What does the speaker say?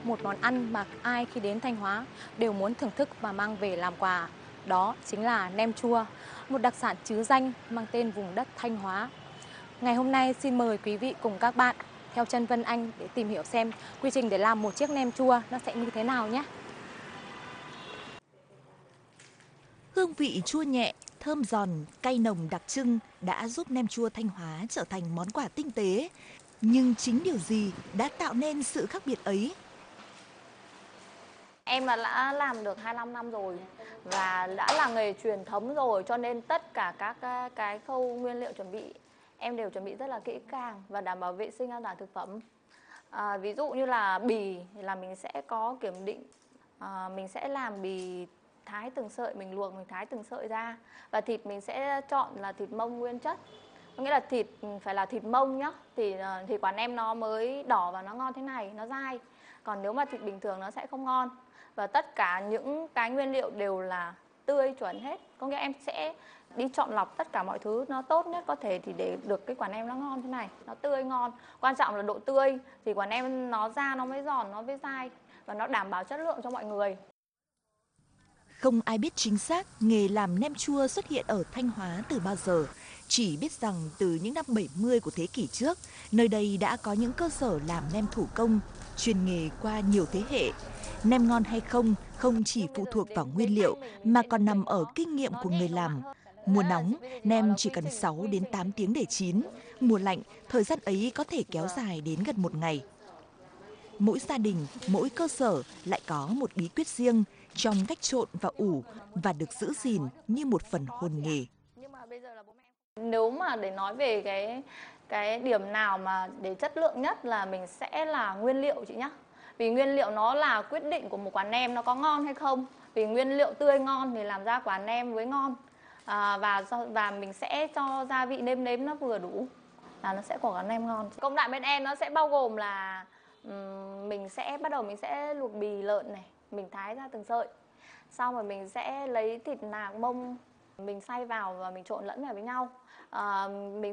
một món ăn mà ai khi đến Thanh Hóa đều muốn thưởng thức và mang về làm quà. Đó chính là nem chua, một đặc sản trứ danh mang tên vùng đất Thanh Hóa. Ngày hôm nay xin mời quý vị cùng các bạn theo chân Vân Anh để tìm hiểu xem quy trình để làm một chiếc nem chua nó sẽ như thế nào nhé. Hương vị chua nhẹ, thơm giòn, cay nồng đặc trưng đã giúp nem chua Thanh Hóa trở thành món quà tinh tế. Nhưng chính điều gì đã tạo nên sự khác biệt ấy? Em là đã làm được 25 năm rồi và đã là nghề truyền thống rồi, cho nên tất cả các cái khâu nguyên liệu chuẩn bị em đều chuẩn bị rất là kỹ càng và đảm bảo vệ sinh an toàn thực phẩm. Ví dụ như là bì thì là mình sẽ có kiểm định, mình sẽ làm bì thái từng sợi, mình luộc mình thái từng sợi ra, và thịt mình sẽ chọn là thịt mông nguyên chất, có nghĩa là thịt phải là thịt mông nhá, thì quán em nó mới đỏ và nó ngon thế này, nó dai, còn nếu mà thịt bình thường nó sẽ không ngon. Và tất cả những cái nguyên liệu đều là tươi chuẩn hết, có nghĩa em sẽ đi chọn lọc tất cả mọi thứ nó tốt nhất có thể thì để được cái quán em nó ngon thế này, nó tươi ngon. Quan trọng là độ tươi thì quán em nó ra nó mới giòn, nó mới dai và nó đảm bảo chất lượng cho mọi người. Không ai biết chính xác nghề làm nem chua xuất hiện ở Thanh Hóa từ bao giờ. Chỉ biết rằng từ những năm 70 của thế kỷ trước, nơi đây đã có những cơ sở làm nem thủ công, truyền nghề qua nhiều thế hệ. Nem ngon hay không, không chỉ phụ thuộc vào nguyên liệu mà còn nằm ở kinh nghiệm của người làm. Mùa nóng, nem chỉ cần 6 đến 8 tiếng để chín. Mùa lạnh, thời gian ấy có thể kéo dài đến gần một ngày. Mỗi gia đình, mỗi cơ sở lại có một bí quyết riêng trong cách trộn và ủ và được giữ gìn như một phần hồn nghề. Nếu mà để nói về cái điểm nào mà để chất lượng nhất là mình sẽ là nguyên liệu chị nhá. Vì nguyên liệu nó là quyết định của một quán nem nó có ngon hay không. Vì nguyên liệu tươi ngon thì làm ra quán nem với ngon. Và mình sẽ cho gia vị nêm nếm nó vừa đủ là nó sẽ có quán nem ngon. Công đoạn bên em nó sẽ bao gồm là mình sẽ luộc bì lợn này, mình thái ra từng sợi. Xong rồi mình sẽ lấy thịt nạc mông, mình xay vào và mình trộn lẫn vào với nhau. Mình